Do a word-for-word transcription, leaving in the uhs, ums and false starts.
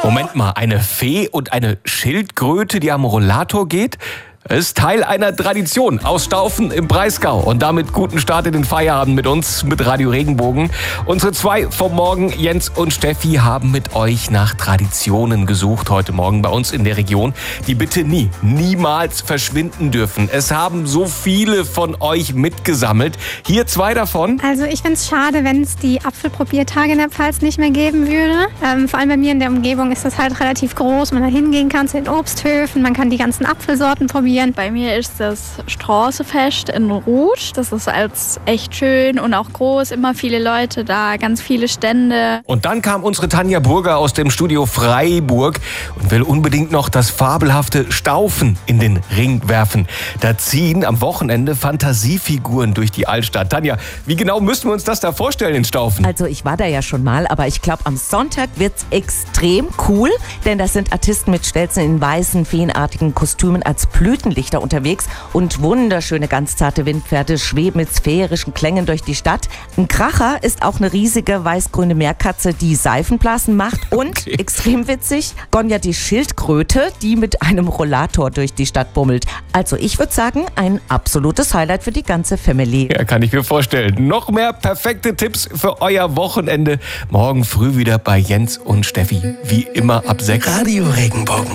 Moment mal, eine Fee und eine Schildkröte, die am Rollator geht? Das ist Teil einer Tradition aus Staufen im Breisgau. Und damit guten Start in den Feierabend mit uns, mit Radio Regenbogen. Unsere zwei vom Morgen, Jens und Steffi, haben mit euch nach Traditionen gesucht heute Morgen bei uns in der Region, die bitte nie, niemals verschwinden dürfen. Es haben so viele von euch mitgesammelt. Hier zwei davon. Also ich finde es schade, wenn es die Apfelprobiertage in der Pfalz nicht mehr geben würde. Ähm, vor allem bei mir in der Umgebung ist das halt relativ groß. Man da hingehen kann zu den Obsthöfen, man kann die ganzen Apfelsorten probieren. Bei mir ist das Straßenfest in Rouge. Das ist als echt schön und auch groß. Immer viele Leute da, ganz viele Stände. Und dann kam unsere Tanja Burger aus dem Studio Freiburg und will unbedingt noch das fabelhafte Staufen in den Ring werfen. Da ziehen am Wochenende Fantasiefiguren durch die Altstadt. Tanja, wie genau müssen wir uns das da vorstellen in Staufen? Also ich war da ja schon mal, aber ich glaube, am Sonntag wird's extrem cool, denn das sind Artisten mit Stelzen in weißen, feenartigen Kostümen als Blütenlichter unterwegs und wunderschöne, ganz zarte Windpferde schweben mit sphärischen Klängen durch die Stadt. Ein Kracher ist auch eine riesige weiß-grüne Meerkatze, die Seifenblasen macht und, okay, extrem witzig, Gonja die Schildkröte, die mit einem Rollator durch die Stadt bummelt. Also ich würde sagen, ein absolutes Highlight für die ganze Family. Ja, kann ich mir vorstellen. Noch mehr perfekte Tipps für euer Wochenende. Morgen früh wieder bei Jens und Steffi. Wie immer ab sechs. Radio Regenbogen.